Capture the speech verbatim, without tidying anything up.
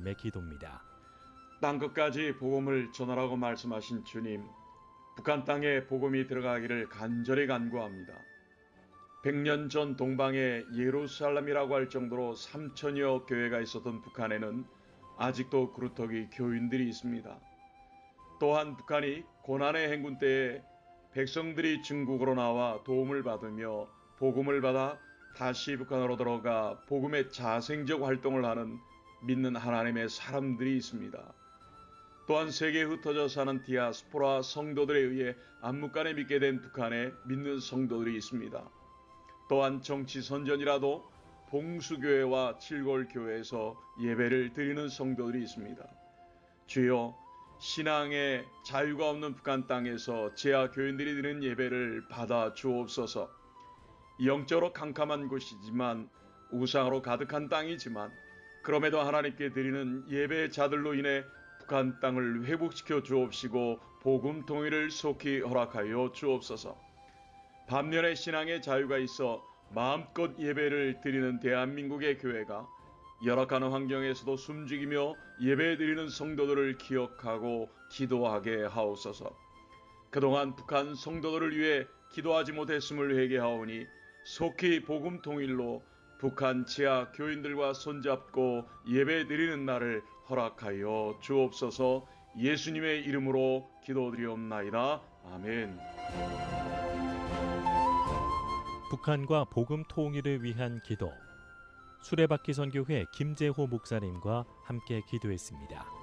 목사님의 기도입니다. 땅끝까지 복음을 전하라고 말씀하신 주님, 북한 땅에 복음이 들어가기를 간절히 간구합니다. 백 년 전 동방의 예루살렘이라고 할 정도로 삼천여 교회가 있었던 북한에는 아직도 그루터기 교인들이 있습니다. 또한 북한이 고난의 행군 때에 백성들이 중국으로 나와 도움을 받으며 복음을 받아 다시 북한으로 들어가 복음의 자생적 활동을 하는 믿는 하나님의 사람들이 있습니다. 또한 세계에 흩어져 사는 디아스포라 성도들에 의해 암묵간에 믿게 된 북한에 믿는 성도들이 있습니다. 또한 정치 선전이라도 봉수교회와 칠골교회에서 예배를 드리는 성도들이 있습니다. 주여, 신앙의 자유가 없는 북한 땅에서 제야 교인들이 드리는 예배를 받아 주옵소서. 영적으로 캄캄한 곳이지만 우상으로 가득한 땅이지만 그럼에도 하나님께 드리는 예배의 자들로 인해 북한 땅을 회복시켜 주옵시고 복음 통일을 속히 허락하여 주옵소서. 반면에 신앙의 자유가 있어 마음껏 예배를 드리는 대한민국의 교회가 열악한 환경에서도 숨죽이며 예배드리는 성도들을 기억하고 기도하게 하옵소서. 그동안 북한 성도들을 위해 기도하지 못했음을 회개하오니 속히 복음 통일로 북한 지하 교인들과 손잡고 예배드리는 날을 허락하여 주옵소서. 예수님의 이름으로 기도드리옵나이다. 아멘. 북한과 복음 통일을 위한 기도. 수레바퀴 선교회 김재호 목사님과 함께 기도했습니다.